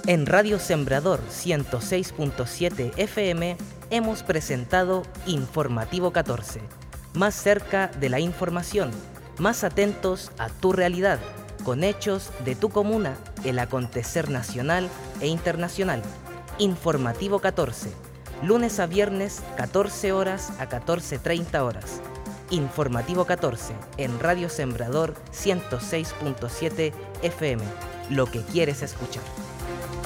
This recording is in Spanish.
En Radio Sembrador 106.7 FM hemos presentado Informativo 14, más cerca de la información, más atentos a tu realidad, con hechos de tu comuna, el acontecer nacional e internacional. Informativo 14, lunes a viernes 14 horas a 14:30 horas. Informativo 14 en Radio Sembrador 106.7 FM, lo que quieres escuchar.